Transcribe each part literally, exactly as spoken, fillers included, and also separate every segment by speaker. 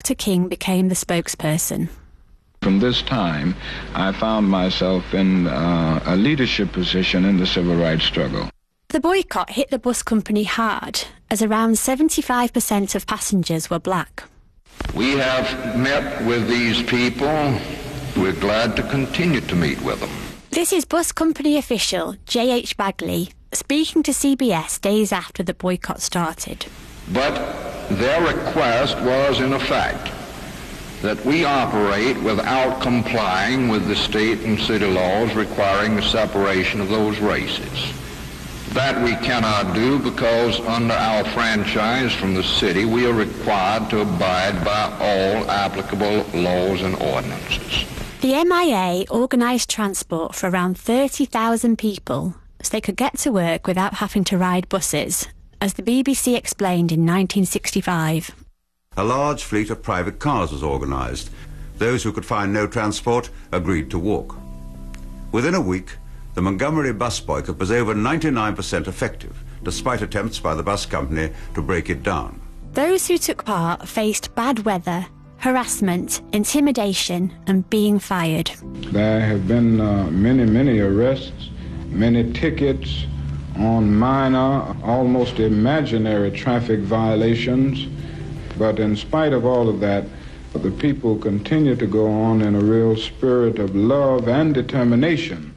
Speaker 1: Doctor King became the spokesperson.
Speaker 2: From this time, I found myself in uh, a leadership position in the civil rights struggle.
Speaker 1: The boycott hit the bus company hard, as around seventy-five percent of passengers were black.
Speaker 3: We have met with these people. We're glad to continue to meet with them.
Speaker 1: This is bus company official J H Bagley speaking to C B S days after the boycott started.
Speaker 3: But their request was, in effect, that we operate without complying with the state and city laws requiring the separation of those races. That we cannot do because under our franchise from the city, we are required to abide by all applicable laws and ordinances.
Speaker 1: The M I A organised transport for around thirty thousand people so they could get to work without having to ride buses, as the B B C explained in nineteen sixty-five.
Speaker 4: A large fleet of private cars was organised. Those who could find no transport agreed to walk. Within a week, the Montgomery bus boycott was over ninety-nine percent effective, despite attempts by the bus company to break it down.
Speaker 1: Those who took part faced bad weather, harassment, intimidation and being fired.
Speaker 2: There have been uh, many, many arrests, many tickets on minor, almost imaginary traffic violations. But in spite of all of that, the people continue to go on in a real spirit of love and determination.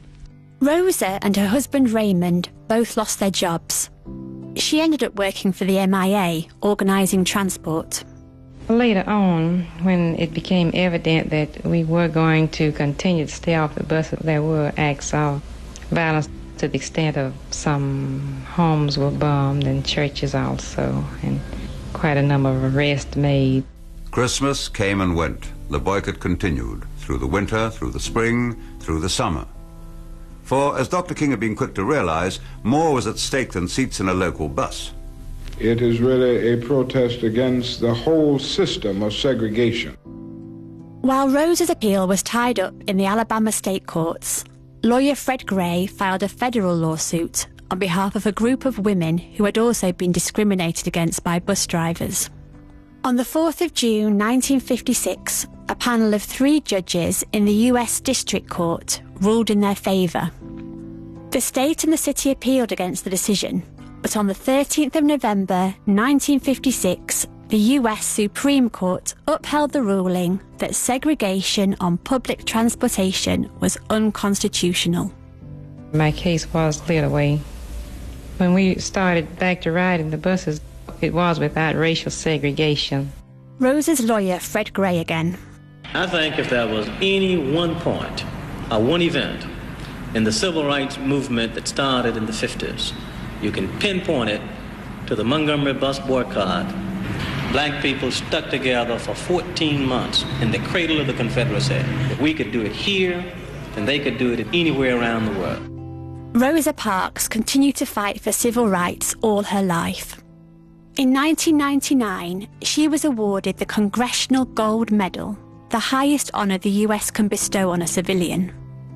Speaker 1: Rosa and her husband Raymond both lost their jobs. She ended up working for the M I A, organising transport.
Speaker 5: Later on, when it became evident that we were going to continue to stay off the bus, there were acts of violence to the extent of some homes were bombed and churches also, and quite a number of arrests made.
Speaker 4: Christmas came and went. The boycott continued through the winter, through the spring, through the summer. For, as Doctor King had been quick to realise, more was at stake than seats in a local bus.
Speaker 2: It is really a protest against the whole system of segregation.
Speaker 1: While Rosa's appeal was tied up in the Alabama state courts, lawyer Fred Gray filed a federal lawsuit on behalf of a group of women who had also been discriminated against by bus drivers. On the fourth of June nineteen fifty-six, a panel of three judges in the U S District Court ruled in their favour. The state and the city appealed against the decision, but on the thirteenth of November nineteen fifty-six, the U S Supreme Court upheld the ruling that segregation on public transportation was unconstitutional.
Speaker 5: My case was cleared away. When we started back to riding the buses, it was without racial segregation.
Speaker 1: Rosa's lawyer, Fred Gray, again.
Speaker 6: I think if there was any one point, or one event, in the civil rights movement that started in the fifties, you can pinpoint it to the Montgomery bus boycott. Black people stuck together for fourteen months in the cradle of the Confederacy. If we could do it here, then they could do it anywhere around the world.
Speaker 1: Rosa Parks continued to fight for civil rights all her life. In nineteen ninety-nine, she was awarded the Congressional Gold Medal, the highest honour the U S can bestow on a civilian.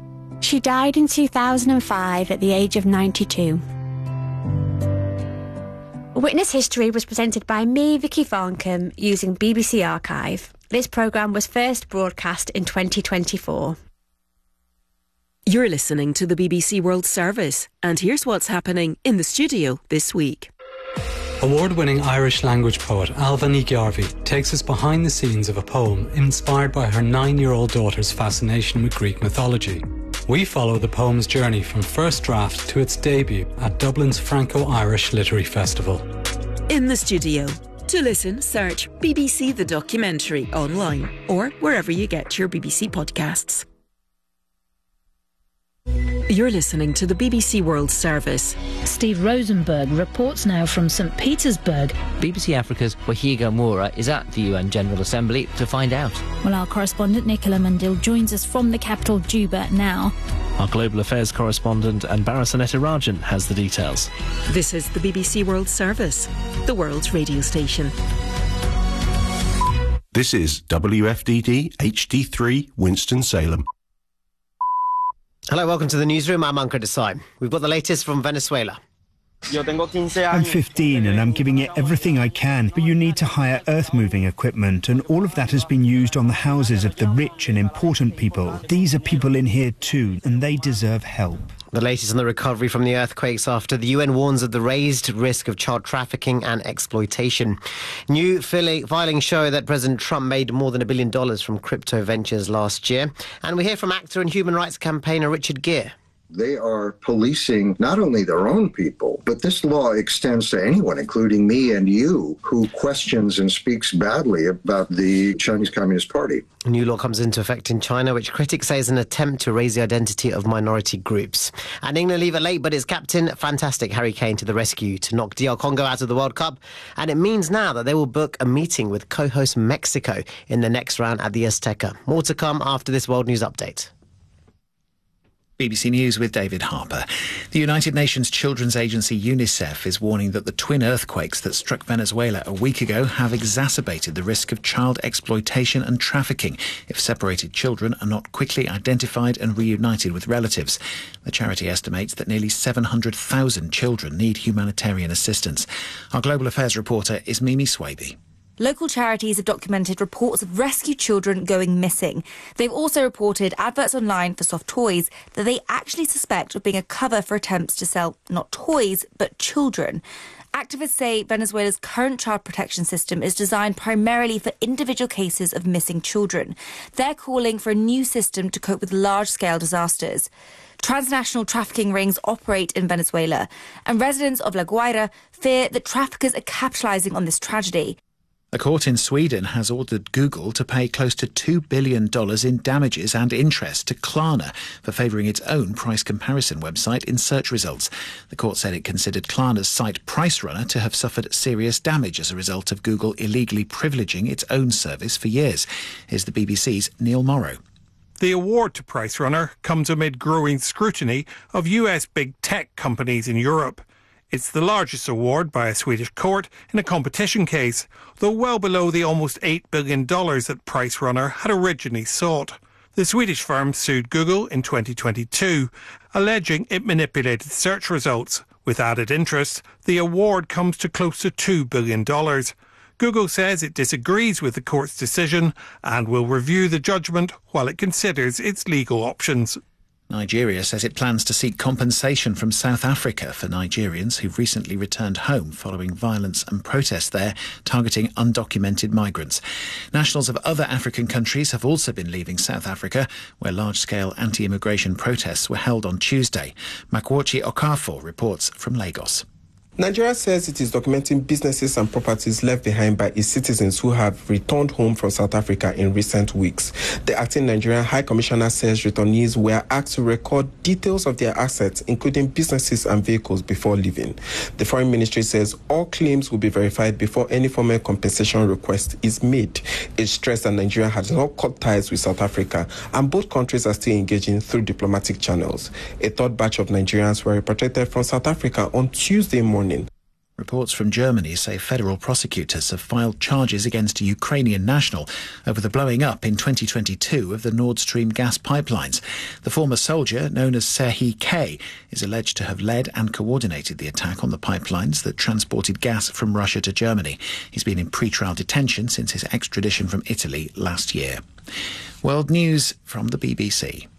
Speaker 1: She died in two thousand five at the age of ninety-two. Witness History was presented by me, Vicky Farncombe, using B B C Archive. This programme was first broadcast in twenty twenty-four.
Speaker 7: You're listening to the B B C World Service, and here's what's happening in the studio this week.
Speaker 8: Award-winning Irish language poet Ailbhe Ní Ghearbhí takes us behind the scenes of a poem inspired by her nine-year-old daughter's fascination with Greek mythology. We follow the poem's journey from first draft to its debut at Dublin's Franco-Irish Literary Festival.
Speaker 7: In the studio. To listen, search B B C The Documentary online or wherever you get your B B C podcasts. You're listening to the B B C World Service.
Speaker 9: Steve Rosenberg reports now from St Petersburg.
Speaker 10: B B C Africa's Wahiga Moura is at the U N General Assembly to find out.
Speaker 9: Well, our correspondent Nicola Mandil joins us from the capital, Juba, now.
Speaker 11: Our Global Affairs correspondent Anbara Sanetirajan has the details.
Speaker 7: This is the B B C World Service, the world's radio station.
Speaker 12: This is W F D D H D three Winston-Salem.
Speaker 13: Hello, welcome to the newsroom. I'm Ankur Desai. We've got the latest from Venezuela. I'm fifteen and I'm giving it everything I can, but you need to hire earth-moving equipment, and all of that has been used on the houses of the rich and important people. These are people in here too, and they deserve help.
Speaker 14: The latest on the recovery from the earthquakes after the U N warns of the raised risk of child trafficking and exploitation. New filings show that President Trump made more than a billion dollars from crypto ventures last year. And we hear from actor and human rights campaigner Richard Gere.
Speaker 15: They are policing not only their own people, but this law extends to anyone, including me and you, who questions and speaks badly about the Chinese Communist Party.
Speaker 14: A new law comes into effect in China, which critics say is an attempt to raise the identity of minority groups. And England leave it late, but its captain, fantastic Harry Kane, to the rescue to knock D R Congo out of the World Cup. And it means now that they will book a meeting with co-host Mexico in the next round at the Azteca. More to come after this World News Update.
Speaker 16: B B C News with David Harper. The United Nations Children's Agency UNICEF is warning that the twin earthquakes that struck Venezuela a week ago have exacerbated the risk of child exploitation and trafficking if separated children are not quickly identified and reunited with relatives. The charity estimates that nearly seven hundred thousand children need humanitarian assistance. Our Global Affairs reporter is Mimi Swaby.
Speaker 17: Local charities have documented reports of rescued children going missing. They've also reported adverts online for soft toys that they actually suspect of being a cover for attempts to sell not toys, but children. Activists say Venezuela's current child protection system is designed primarily for individual cases of missing children. They're calling for a new system to cope with large-scale disasters. Transnational trafficking rings operate in Venezuela, and residents of La Guaira fear that traffickers are capitalising on this tragedy.
Speaker 16: A court in Sweden has ordered Google to pay close to two billion dollars in damages and interest to Klarna for favouring its own price comparison website in search results. The court said it considered Klarna's site PriceRunner to have suffered serious damage as a result of Google illegally privileging its own service for years. Here's the B B C's Neil Morrow.
Speaker 18: The award to PriceRunner comes amid growing scrutiny of U S big tech companies in Europe. It's the largest award by a Swedish court in a competition case, though well below the almost eight billion dollars that PriceRunner had originally sought. The Swedish firm sued Google in twenty twenty-two, alleging it manipulated search results. With added interest, the award comes to close to two billion dollars. Google says it disagrees with the court's decision and will review the judgment while it considers its legal options.
Speaker 16: Nigeria says it plans to seek compensation from South Africa for Nigerians who've recently returned home following violence and protests there targeting undocumented migrants. Nationals of other African countries have also been leaving South Africa, where large-scale anti-immigration protests were held on Tuesday. Makwachi Okafor reports from Lagos.
Speaker 19: Nigeria says it is documenting businesses and properties left behind by its citizens who have returned home from South Africa in recent weeks. The acting Nigerian High Commissioner says returnees were asked to record details of their assets, including businesses and vehicles, before leaving. The Foreign Ministry says all claims will be verified before any formal compensation request is made. It stressed that Nigeria has not cut ties with South Africa, and both countries are still engaging through diplomatic channels. A third batch of Nigerians were repatriated from South Africa on Tuesday morning.
Speaker 16: Reports from Germany say federal prosecutors have filed charges against a Ukrainian national over the blowing up in twenty twenty-two of the Nord Stream gas pipelines. The former soldier, known as Serhiy K., is alleged to have led and coordinated the attack on the pipelines that transported gas from Russia to Germany. He's been in pre-trial detention since his extradition from Italy last year. World News from the B B C.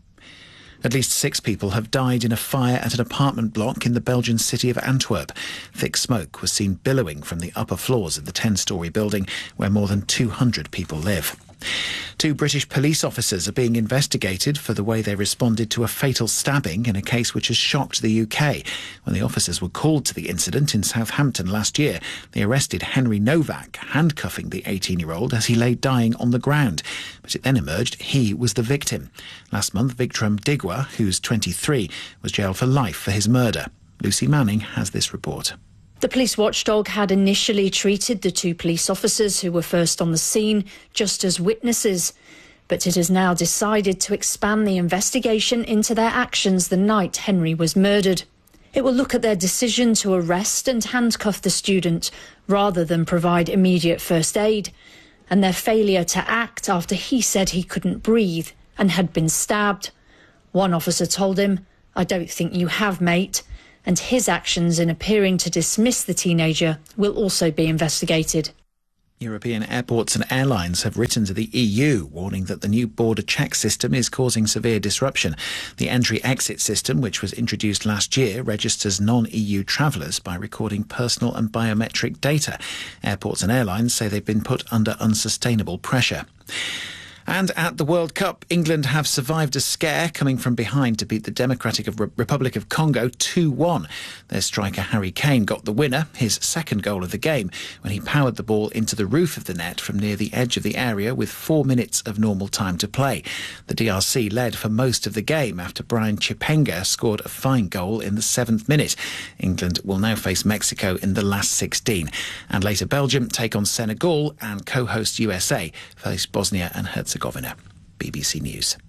Speaker 16: At least six people have died in a fire at an apartment block in the Belgian city of Antwerp. Thick smoke was seen billowing from the upper floors of the ten-storey building where more than two hundred people live. Two British police officers are being investigated for the way they responded to a fatal stabbing in a case which has shocked the U K. When the officers were called to the incident in Southampton last year, they arrested Henry Novak, handcuffing the eighteen-year-old as he lay dying on the ground. But it then emerged he was the victim. Last month, Vikram Digwa, who's twenty-three, was jailed for life for his murder. Lucy Manning has this report.
Speaker 20: The police watchdog had initially treated the two police officers who were first on the scene just as witnesses, but it has now decided to expand the investigation into their actions the night Henry was murdered. It will look at their decision to arrest and handcuff the student rather than provide immediate first aid, and their failure to act after he said he couldn't breathe and had been stabbed. One officer told him, "I don't think you have, mate," and his actions in appearing to dismiss the teenager will also be investigated.
Speaker 16: European airports and airlines have written to the E U, warning that the new border check system is causing severe disruption. The entry-exit system, which was introduced last year, registers non-E U travellers by recording personal and biometric data. Airports and airlines say they've been put under unsustainable pressure. And at the World Cup, England have survived a scare, coming from behind to beat the Democratic Republic of Congo two one. Their striker Harry Kane got the winner, his second goal of the game, when he powered the ball into the roof of the net from near the edge of the area with four minutes of normal time to play. The D R C led for most of the game after Brian Chipenga scored a fine goal in the seventh minute. England will now face Mexico in the last sixteen. And later Belgium take on Senegal, and co-host U S A face Bosnia and Herzegovina. B B C News.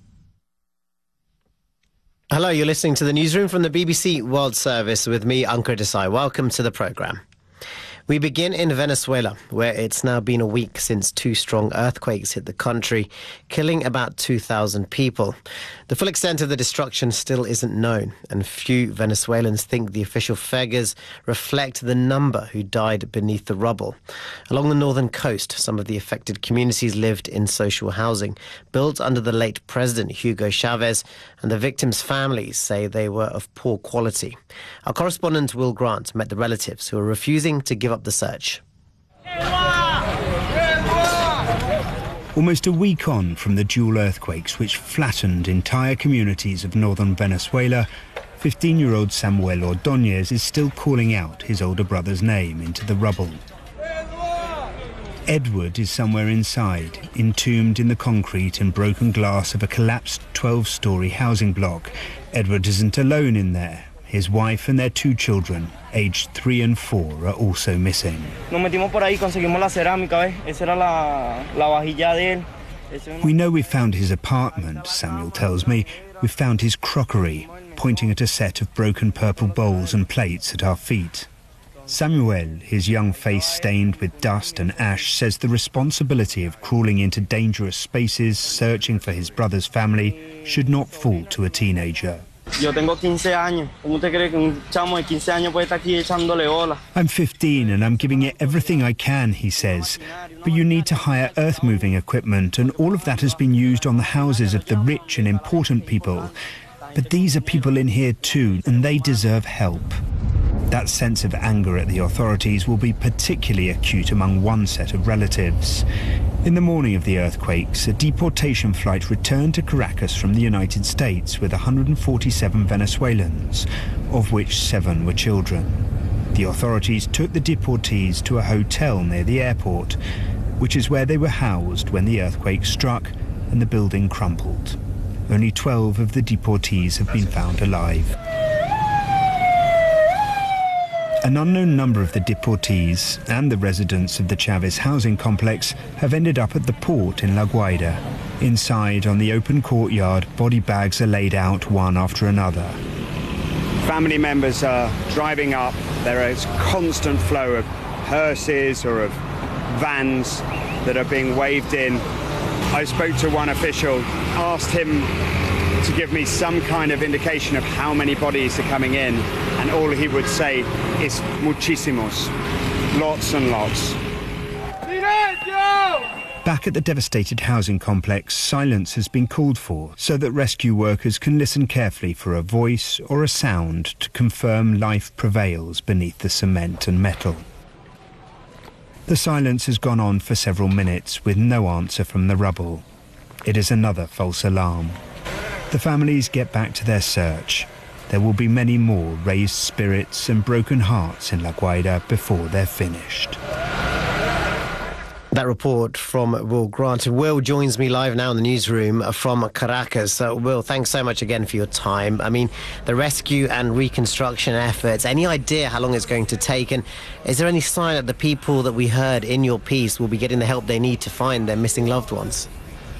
Speaker 14: Hello, you're listening to the newsroom from the B B C World Service with me, Ankur Desai. Welcome to the programme. We begin in Venezuela, where it's now been a week since two strong earthquakes hit the country, killing about two thousand people. The full extent of the destruction still isn't known, and few Venezuelans think the official figures reflect the number who died beneath the rubble. Along the northern coast, some of the affected communities lived in social housing, built under the late President Hugo Chavez, and the victims' families say they were of poor quality. Our correspondent Will Grant met the relatives who are refusing to give up the search.
Speaker 13: Almost a week on from the dual earthquakes which flattened entire communities of northern Venezuela, fifteen-year-old Samuel Ordóñez is still calling out his older brother's name into the rubble. Edward is somewhere inside, entombed in the concrete and broken glass of a collapsed twelve-storey housing block. Edward isn't alone in there. His wife and their two children, aged three and four, are also missing. We know we found his apartment, Samuel tells me. We found his crockery, pointing at a set of broken purple bowls and plates at our feet. Samuel, his young face stained with dust and ash, says the responsibility of crawling into dangerous spaces, searching for his brother's family, should not fall to a teenager. I'm fifteen and I'm giving it everything I can, he says. But you need to hire earth-moving equipment, and all of that has been used on the houses of the rich and important people. But these are people in here too, and they deserve help. That sense of anger at the authorities will be particularly acute among one set of relatives. In the morning of the earthquakes, a deportation flight returned to Caracas from the United States with one hundred forty-seven Venezuelans, of which seven were children. The authorities took the deportees to a hotel near the airport, which is where they were housed when the earthquake struck and the building crumpled. Only twelve of the deportees have been found alive. An unknown number of the deportees and the residents of the Chavez housing complex have ended up at the port in La Guaira. Inside, on the open courtyard, body bags are laid out one after another.
Speaker 21: Family members are driving up. There is a constant flow of hearses or of vans that are being waved in. I spoke to one official, asked him to give me some kind of indication of how many bodies are coming in, and all he would say is muchísimos, lots and lots.
Speaker 13: Back at the devastated housing complex, silence has been called for so that rescue workers can listen carefully for a voice or a sound to confirm life prevails beneath the cement and metal. The silence has gone on for several minutes with no answer from the rubble. It is another false alarm. The families get back to their search. There will be many more raised spirits and broken hearts in La Guaira before they're finished.
Speaker 14: That report from Will Grant. Will joins me live now in the newsroom from Caracas. So, Will, thanks so much again for your time. I mean, the rescue and reconstruction efforts, any idea how long it's going to take? And is there any sign that the people that we heard in your piece will be getting the help they need to find their missing loved ones?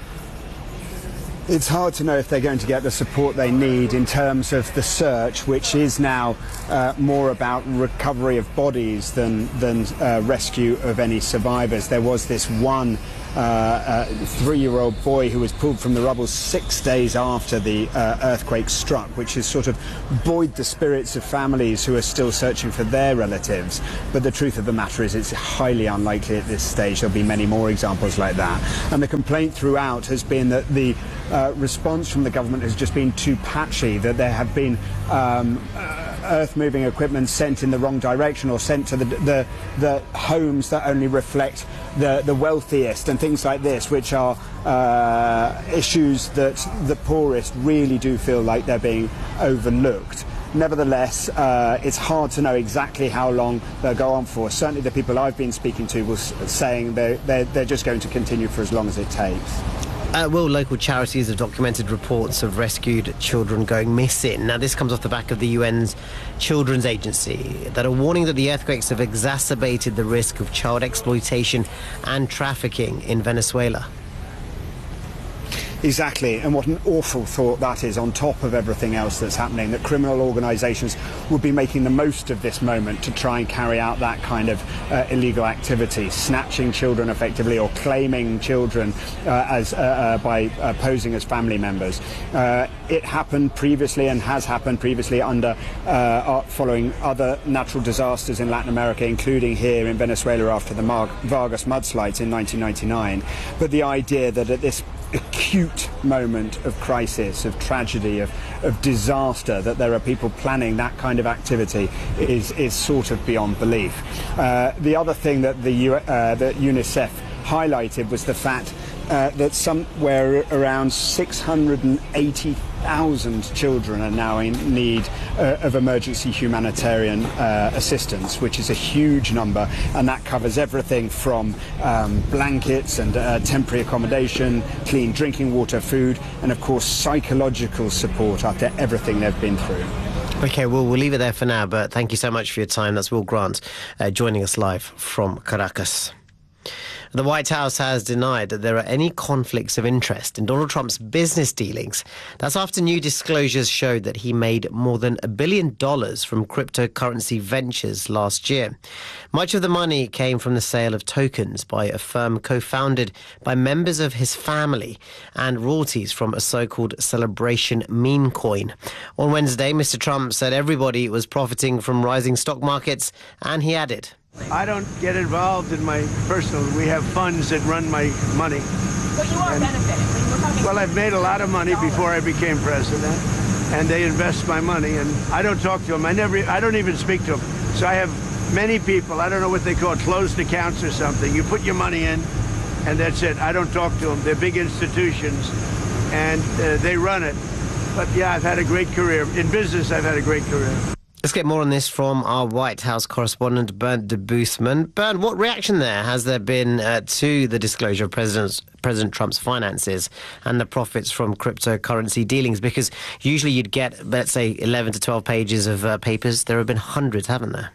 Speaker 22: It's hard to know if they're going to get the support they need in terms of the search, which is now uh, more about recovery of bodies than, than uh, rescue of any survivors. There was this one uh, a three-year-old boy who was pulled from the rubble six days after the uh, earthquake struck, which has sort of buoyed the spirits of families who are still searching for their relatives. But the truth of the matter is it's highly unlikely at this stage. There'll be many more examples like that. And the complaint throughout has been that the uh, response from the government has just been too patchy, that there have been um, uh, earth-moving equipment sent in the wrong direction or sent to the, the, the homes that only reflect the, the wealthiest and things like this, which are uh, issues that the poorest really do feel like they're being overlooked. Nevertheless, uh, it's hard to know exactly how long they'll go on for. Certainly the people I've been speaking to were saying they're, they're, they're just going to continue for as long as it takes.
Speaker 14: Uh, well, local charities have documented reports of rescued children going missing. Now, this comes off the back of the U N's Children's Agency that are warning that the earthquakes have exacerbated the risk of child exploitation and trafficking in Venezuela.
Speaker 22: Exactly, and what an awful thought that is on top of everything else that's happening, that criminal organisations would be making the most of this moment to try and carry out that kind of uh, illegal activity, snatching children effectively or claiming children uh, as uh, uh, by uh, posing as family members. Uh, it happened previously and has happened previously under uh, following other natural disasters in Latin America, including here in Venezuela after the Mar- Vargas mudslides in nineteen ninety-nine. But the idea that at this acute moment of crisis, of tragedy, of, of disaster, that there are people planning that kind of activity is, is sort of beyond belief. Uh, the other thing that, the U, uh, that UNICEF highlighted was the fact uh, that somewhere around six hundred eighty thousand children are now in need uh, of emergency humanitarian uh, assistance, which is a huge number, and that covers everything from um, blankets and uh, temporary accommodation, clean drinking water, food, and of course psychological support after everything they've been through.
Speaker 14: OK, well, we'll leave it there for now, but thank you so much for your time. That's Will Grant uh, joining us live from Caracas. The White House has denied that there are any conflicts of interest in Donald Trump's business dealings. That's after new disclosures showed that he made more than a billion dollars from cryptocurrency ventures last year. Much of the money came from the sale of tokens by a firm co-founded by members of his family and royalties from a so-called Celebration meme coin. On Wednesday, Mister Trump said everybody was profiting from rising stock markets, and he added,
Speaker 3: I don't get involved in my personal. We have funds that run my money.
Speaker 4: But you are and, benefiting.
Speaker 3: Well, I've made a lot of money before I became president, and they invest my money, and I don't talk to them. I never. I don't even speak to them. So I have many people. I don't know what they call it, closed accounts or something. You put your money in, and that's it. I don't talk to them. They're big institutions, and uh, they run it. But yeah, I've had a great career in business. I've had a great career.
Speaker 14: Let's get more on this from our White House correspondent, Bernd de Boosman. Bernd, what reaction there has there been uh, to the disclosure of President, President Trump's finances and the profits from cryptocurrency dealings? Because usually you'd get, let's say, eleven to twelve pages of uh, papers. There have been hundreds, haven't there?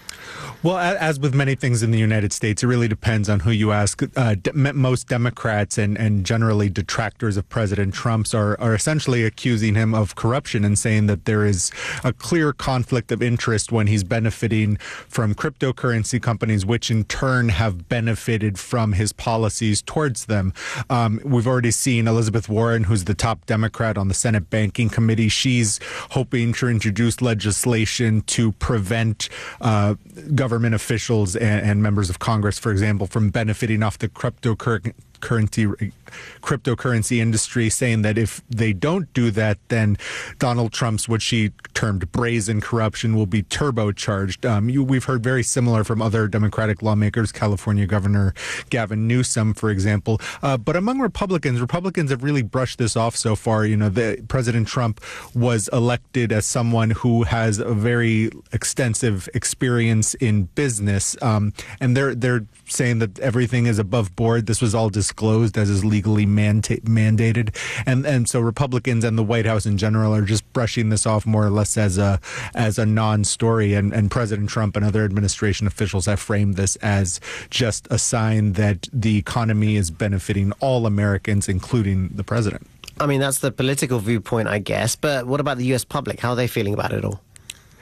Speaker 23: Well, as with many things in the United States, it really depends on who you ask. Uh, de- most Democrats and, and generally detractors of President Trump's are, are essentially accusing him of corruption and saying that there is a clear conflict of interest when he's benefiting from cryptocurrency companies, which in turn have benefited from his policies towards them. Um, we've already seen Elizabeth Warren, who's the top Democrat on the Senate Banking Committee. She's hoping to introduce legislation to prevent uh, government government officials and, and members of Congress, for example, from benefiting off the cryptocurrency currency cryptocurrency industry, saying that if they don't do that, then Donald Trump's what she termed brazen corruption will be turbocharged. Um, you, we've heard very similar from other Democratic lawmakers, California Governor Gavin Newsom, for example. Uh, but among Republicans, Republicans have really brushed this off so far. You know, the, President Trump was elected as someone who has a very extensive experience in business, um, and they're they're saying that everything is above board. This was all disclosed as is legally manda- mandated. And and so Republicans and the White House in general are just brushing this off more or less as a as a non-story. And, and President Trump and other administration officials have framed this as just a sign that the economy is benefiting all Americans, including the president.
Speaker 14: I mean, that's the political viewpoint, I guess. But what about the U S public? How are they feeling about it all?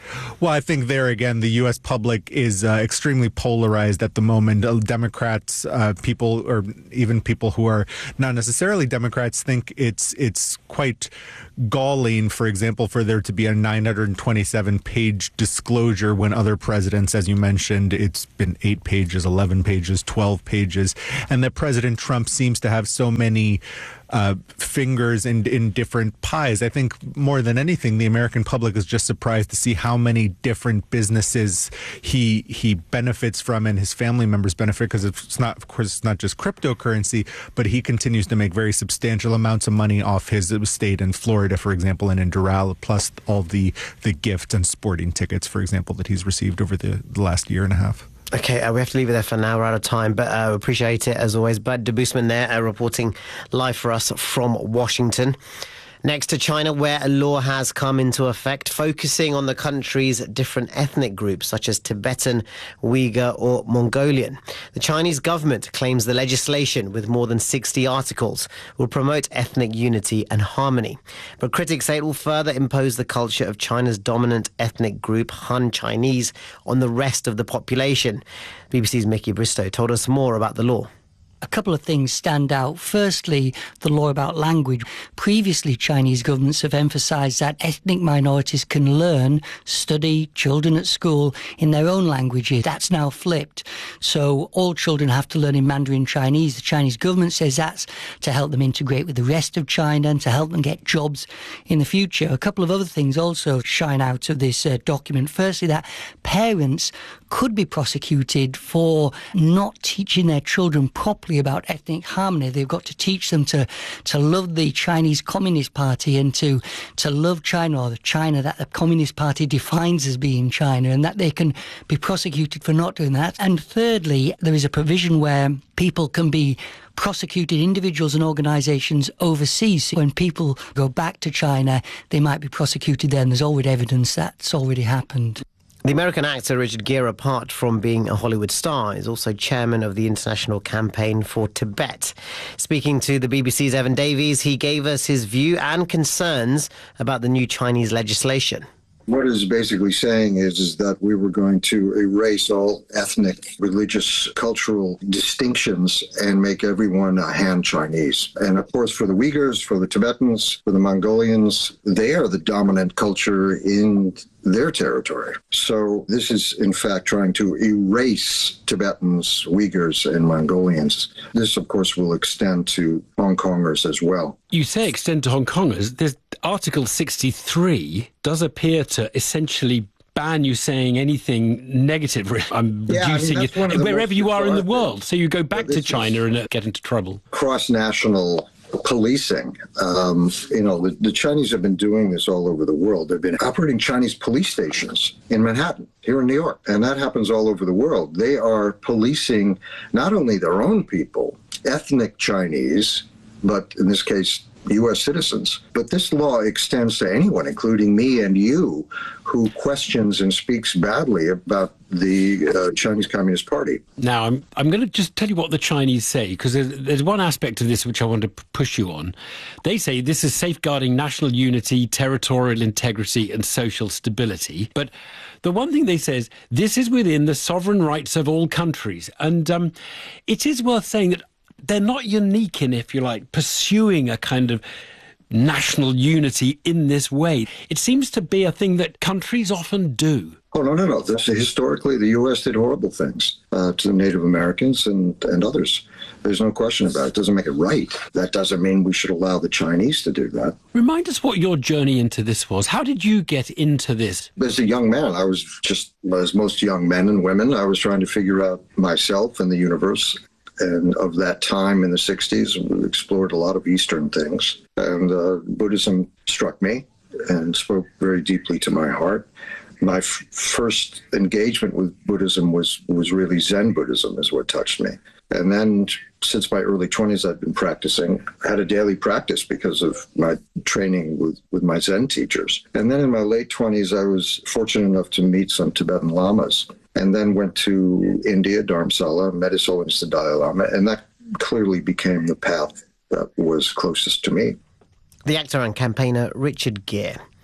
Speaker 23: Well, I think there again, the U S public is uh, extremely polarized at the moment. Uh, Democrats, uh, people, or even people who are not necessarily Democrats, think it's it's quite galling, for example, for there to be a nine hundred twenty-seven page disclosure when other presidents, as you mentioned, it's been eight pages, eleven pages, twelve pages, and that President Trump seems to have so many uh, fingers in, in different pies. I think more than anything, the American public is just surprised to see how many different businesses he he benefits from and his family members benefit, because it's not, of course, it's not just cryptocurrency, but he continues to make very substantial amounts of money off his estate in Florida, for example, and in Doral, plus all the, the gifts and sporting tickets, for example, that he's received over the, the last year and a half.
Speaker 14: Okay, uh, we have to leave it there for now. We're out of time, but uh, appreciate it as always. Bud de Boosman there, uh, reporting live for us from Washington. Next to China, where a law has come into effect focusing on the country's different ethnic groups, such as Tibetan, Uyghur or Mongolian. The Chinese government claims the legislation, with more than sixty articles, will promote ethnic unity and harmony. But critics say it will further impose the culture of China's dominant ethnic group, Han Chinese, on the rest of the population. B B C's Mickey Bristow told us more about the law.
Speaker 2: A couple of things stand out. Firstly, the law about language. Previously, Chinese governments have emphasised that ethnic minorities can learn, study, children at school in their own languages. That's now flipped. So all children have to learn in Mandarin Chinese. The Chinese government says that's to help them integrate with the rest of China and to help them get jobs in the future. A couple of other things also shine out of this uh, document. Firstly, that parents could be prosecuted for not teaching their children properly about ethnic harmony. They've got to teach them to, to love the Chinese Communist Party and to, to love China, or the China that the Communist Party defines as being China, and that they can be prosecuted for not doing that. And thirdly, there is a provision where people can be prosecuted, individuals and organisations overseas. When people go back to China, they might be prosecuted there, and there's already evidence that's already happened.
Speaker 14: The American actor Richard Gere, apart from being a Hollywood star, is also chairman of the International Campaign for Tibet. Speaking to the B B C's Evan Davies, he gave us his view and concerns about the new Chinese legislation.
Speaker 15: What it is basically saying is, is that we were going to erase all ethnic, religious, cultural distinctions and make everyone a Han Chinese. And of course, for the Uyghurs, for the Tibetans, for the Mongolians, they are the dominant culture in their territory. So this is, in fact, trying to erase Tibetans, Uyghurs, and Mongolians. This, of course, will extend to Hong Kongers as well.
Speaker 5: You say extend to Hong Kongers. There's Article sixty-three does appear to essentially ban you saying anything negative. I'm
Speaker 15: yeah,
Speaker 5: reducing
Speaker 15: I mean,
Speaker 5: it wherever you are in the world. So you go back to China and get into trouble.
Speaker 15: Cross-national policing. Um, you know, the, the Chinese have been doing this all over the world. They've been operating Chinese police stations in Manhattan, here in New York, and that happens all over the world. They are policing not only their own people, ethnic Chinese, but in this case, U S citizens. But this law extends to anyone, including me and you, who questions and speaks badly about the uh, Chinese Communist Party.
Speaker 5: Now, I'm I'm going to just tell you what the Chinese say, because there's, there's one aspect of this which I want to p- push you on. They say this is safeguarding national unity, territorial integrity and social stability. But the one thing they say is this is within the sovereign rights of all countries. And um, it is worth saying that they're not unique in, if you like, pursuing a kind of national unity in this way. It seems to be a thing that countries often do.
Speaker 15: Oh, no, no, no. This, historically, the U S did horrible things uh, to the Native Americans and, and others. There's no question about it. It doesn't make it right. That doesn't mean we should allow the Chinese to do that.
Speaker 5: Remind us what your journey into this was. How did you get into this?
Speaker 15: As a young man, I was just, as most young men and women, I was trying to figure out myself and the universe. And of that time in the sixties, we explored a lot of Eastern things. And uh, Buddhism struck me and spoke very deeply to my heart. My f- first engagement with Buddhism was, was really Zen Buddhism is what touched me. And then since my early twenties, I've been practicing. I had a daily practice because of my training with, with my Zen teachers. And then in my late twenties, I was fortunate enough to meet some Tibetan lamas. And then went to India, Dharamsala, met His Holiness the Dalai Lama, and that clearly became the path that was closest to me.
Speaker 14: The actor and campaigner Richard Gere.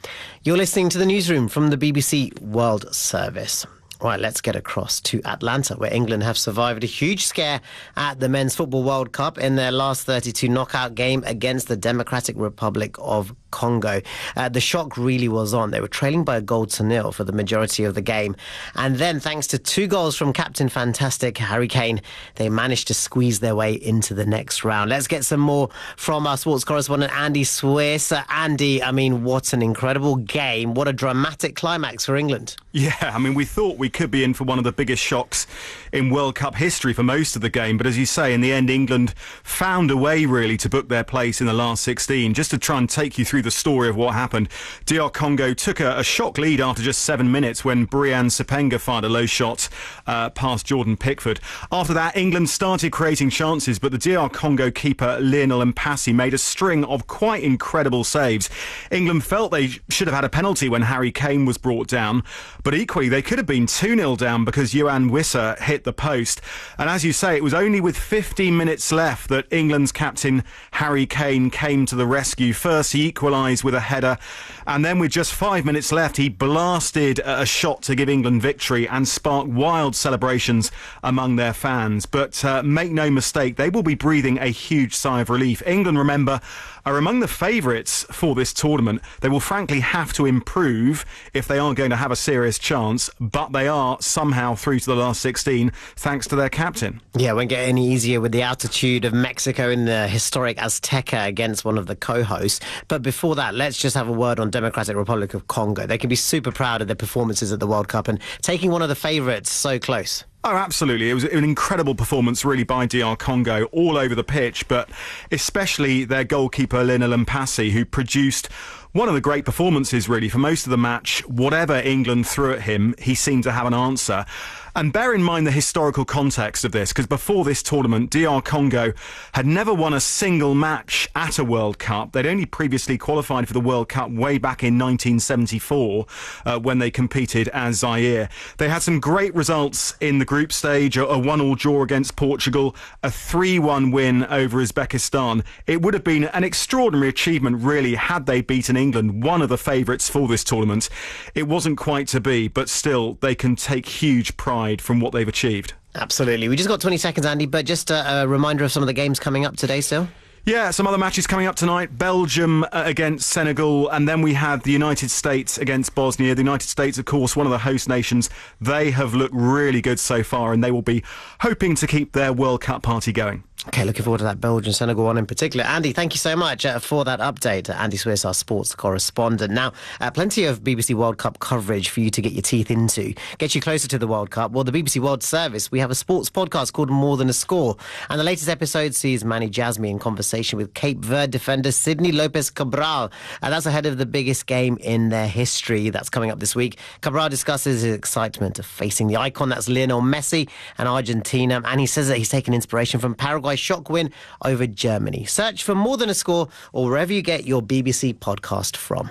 Speaker 14: You're listening to the newsroom from the B B C World Service. Right, let's get across to Atlanta, where England have survived a huge scare at the Men's Football World Cup in their last thirty-two knockout game against the Democratic Republic of Congo. Uh, the shock really was on. They were trailing by a goal to nil for the majority of the game. And then, thanks to two goals from Captain Fantastic Harry Kane, they managed to squeeze their way into the next round. Let's get some more from our sports correspondent, Andy Swiss. Uh, Andy, I mean, what an incredible game. What a dramatic climax for England.
Speaker 1: Yeah, I mean, we thought we could be in for one of the biggest shocks in World Cup history for most of the game. But as you say, in the end, England found a way, really, to book their place in the last sixteen. Just to try and take you through the story of what happened, D R Congo took a, a shock lead after just seven minutes when Brian Sepenga fired a low shot uh, past Jordan Pickford. After that, England started creating chances, but the D R Congo keeper Lionel Mpassi made a string of quite incredible saves. England felt they should have had a penalty when Harry Kane was brought down, but equally they could have been two nil down because Yohan Wissa hit the post. And as you say, it was only with fifteen minutes left that England's captain Harry Kane came to the rescue. First, he equalised with a header, and then with just five minutes left, he blasted a shot to give England victory and sparked wild celebrations among their fans. But uh, make no mistake, they will be breathing a huge sigh of relief. England, remember, are among the favourites for this tournament. They will frankly have to improve if they are going to have a serious chance, but they are somehow through to the last sixteen thanks to their captain.
Speaker 14: Yeah, it won't get any easier with the altitude of Mexico in the historic Azteca against one of the co-hosts. But before that, let's just have a word on Democratic Republic of Congo. They can be super proud of their performances at the World Cup and taking one of the favourites so close.
Speaker 1: Oh, absolutely. It was an incredible performance, really, by D R Congo all over the pitch, but especially their goalkeeper, Lionel Mpassi, who produced one of the great performances, really, for most of the match. Whatever England threw at him, he seemed to have an answer. And bear in mind the historical context of this, because before this tournament, D R Congo had never won a single match at a World Cup. They'd only previously qualified for the World Cup way back in nineteen seventy-four, uh, when they competed as Zaire. They had some great results in the group stage, a one-all draw against Portugal, a three one win over Uzbekistan. It would have been an extraordinary achievement, really, had they beaten England, one of the favourites for this tournament. It wasn't quite to be, but still, they can take huge pride from what they've achieved.
Speaker 14: Absolutely. We just got twenty seconds, Andy, but just a, a reminder of some of the games coming up today still.
Speaker 1: Yeah, some other matches coming up tonight. Belgium uh, against Senegal, and then we have the United States against Bosnia. The United States, of course, one of the host nations. They have looked really good so far, and they will be hoping to keep their World Cup party going.
Speaker 14: Okay, looking forward to that Belgian-Senegal one in particular. Andy, thank you so much uh, for that update. Andy Swiss, our sports correspondent. Now, uh, plenty of B B C World Cup coverage for you to get your teeth into, get you closer to the World Cup. Well, the B B C World Service, we have a sports podcast called More Than a Score. And the latest episode sees Manny Jasmy in conversation with Cape Verde defender Sidney Lopez Cabral. And that's ahead of the biggest game in their history. That's coming up this week. Cabral discusses his excitement of facing the icon, that's Lionel Messi and Argentina. And he says that he's taken inspiration from Paraguay shock win over Germany. Search for More Than a Score or wherever you get your B B C podcast from.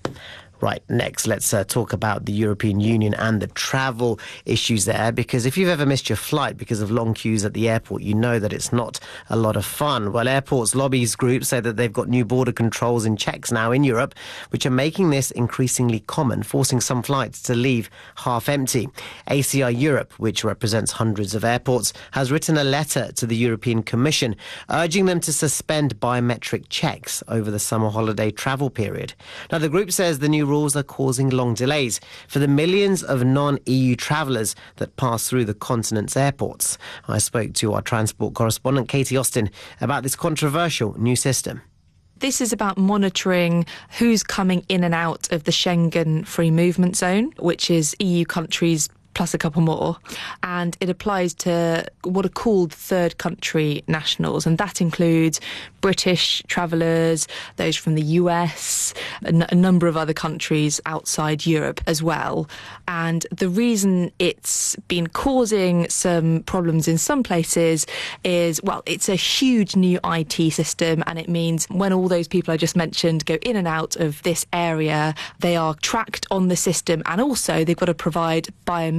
Speaker 14: Right, next, let's uh, talk about the European Union and the travel issues there, because if you've ever missed your flight because of long queues at the airport, you know that it's not a lot of fun. Well, airports lobbies groups say that they've got new border controls and checks now in Europe, which are making this increasingly common, forcing some flights to leave half empty. A C I Europe, which represents hundreds of airports, has written a letter to the European Commission urging them to suspend biometric checks over the summer holiday travel period. Now, the group says the new rules are causing long delays for the millions of non-E U travellers that pass through the continent's airports. I spoke to our transport correspondent, Katie Austin, about this controversial new system.
Speaker 6: This is about monitoring who's coming in and out of the Schengen free movement zone, which is E U countries plus a couple more, and it applies to what are called third country nationals, and that includes British travellers, those from the U S, a, n- a number of other countries outside Europe as well. And the reason it's been causing some problems in some places is, well, it's a huge new I T system, and it means when all those people I just mentioned go in and out of this area, they are tracked on the system, and also they've got to provide biometric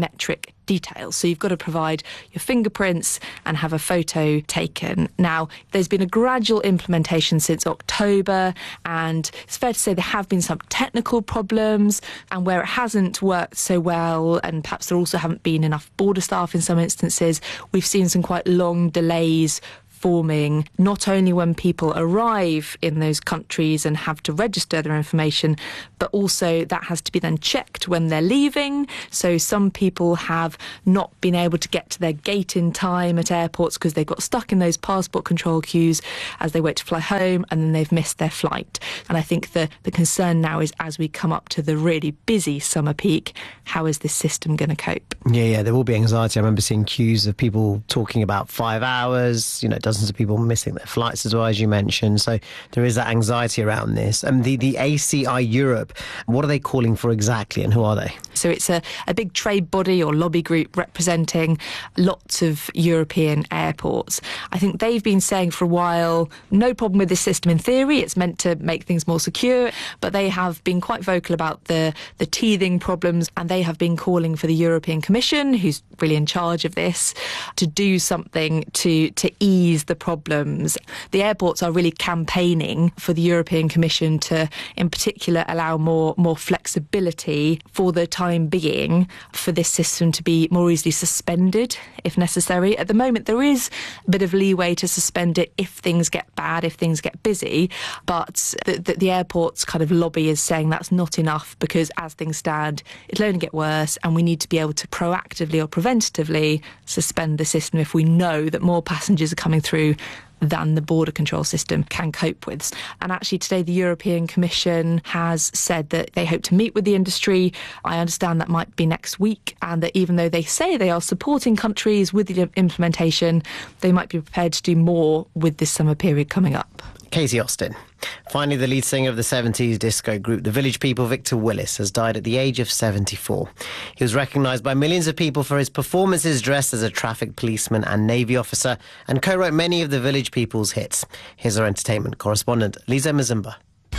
Speaker 6: biometric details. So you've got to provide your fingerprints and have a photo taken. Now, there's been a gradual implementation since October, and it's fair to say there have been some technical problems, and where it hasn't worked so well, and perhaps there also haven't been enough border staff in some instances, we've seen some quite long delays forming, not only when people arrive in those countries and have to register their information, but also that has to be then checked when they're leaving. So some people have not been able to get to their gate in time at airports because they got stuck in those passport control queues as they wait to fly home, and then they've missed their flight. And I think the, the concern now is, as we come up to the really busy summer peak, how is this system going to cope?
Speaker 14: Yeah, yeah, there will be anxiety. I remember seeing queues of people talking about five hours, you know, dozens of people missing their flights as well, as you mentioned. So there is that anxiety around this. And the, the A C I Europe, what are they calling for exactly, and who are they?
Speaker 6: So it's a, a big trade body or lobby group representing lots of European airports. I think they've been saying for a while, no problem with this system in theory, it's meant to make things more secure, but they have been quite vocal about the, the teething problems, and they have been calling for the European Commission, who's really in charge of this, to do something to, to ease the problems. The airports are really campaigning for the European Commission to, in particular, allow more, more flexibility for the time being for this system to be more easily suspended if necessary. At the moment, there is a bit of leeway to suspend it if things get bad, if things get busy, but the, the, the airports kind of lobby is saying that's not enough because as things stand, it'll only get worse, and we need to be able to proactively or preventatively suspend the system if we know that more passengers are coming through than the border control system can cope with. And actually today the European Commission has said that they hope to meet with the industry. I understand that might be next week, and that even though they say they are supporting countries with the implementation, they might be prepared to do more with this summer period coming up.
Speaker 14: Katie Austin. Finally, the lead singer of the seventies disco group The Village People, Victor Willis, has died at the age of seventy-four. He was recognised by millions of people for his performances dressed as a traffic policeman and Navy officer, and co-wrote many of the Village People's hits. Here's our entertainment correspondent, Lisa Mazumba.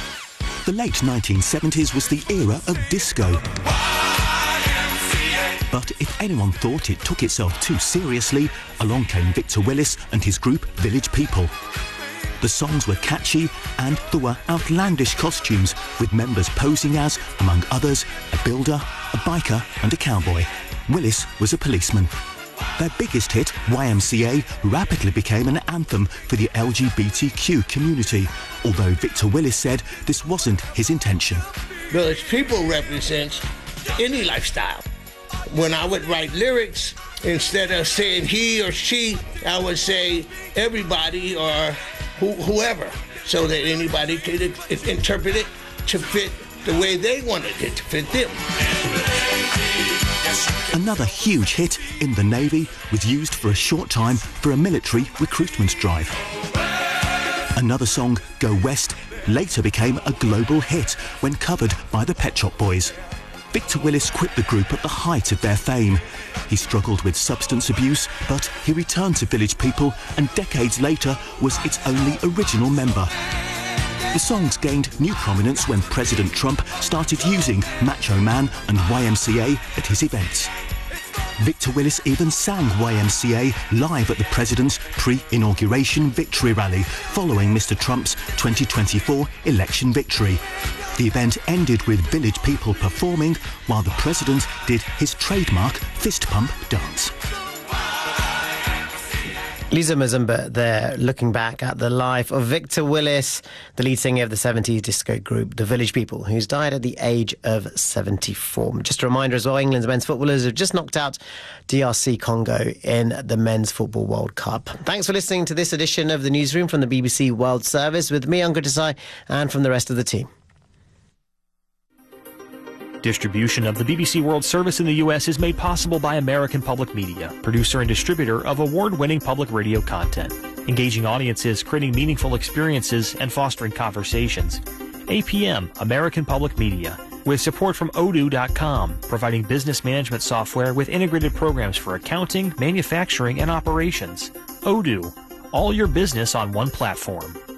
Speaker 8: The late nineteen seventies was the era of disco. But if anyone thought it took itself too seriously, along came Victor Willis and his group Village People. The songs were catchy, and there were outlandish costumes, with members posing as, among others, a builder, a biker and a cowboy. Willis was a policeman. Their biggest hit, Y M C A, rapidly became an anthem for the L G B T Q community, although Victor Willis said this wasn't his intention.
Speaker 9: Village People represents any lifestyle. When I would write lyrics, instead of saying he or she, I would say everybody or who, whoever, so that anybody could interpret it to fit the way they wanted it to fit them.
Speaker 8: Another huge hit, In the Navy, was used for a short time for a military recruitment drive. Another song, Go West, later became a global hit when covered by the Pet Shop Boys. Victor Willis quit the group at the height of their fame. He struggled with substance abuse, but he returned to Village People and decades later was its only original member. The songs gained new prominence when President Trump started using Macho Man and Y M C A at his events. Victor Willis even sang Y M C A live at the president's pre-inauguration victory rally following Mister Trump's twenty twenty-four election victory. The event ended with Village People performing while the president did his trademark fist pump dance.
Speaker 14: Lisa Mazumba there, looking back at the life of Victor Willis, the lead singer of the seventies disco group The Village People, who's died at the age of seventy-four. Just a reminder as well, England's men's footballers have just knocked out D R C Congo in the Men's Football World Cup. Thanks for listening to this edition of the Newsroom from the B B C World Service with me, Ankur Desai, and from the rest of the team.
Speaker 10: Distribution of the B B C World Service in the U S is made possible by American Public Media, producer and distributor of award-winning public radio content, engaging audiences, creating meaningful experiences, and fostering conversations. A P M, American Public Media, with support from Odoo dot com, providing business management software with integrated programs for accounting, manufacturing, and operations. Odoo, all your business on one platform.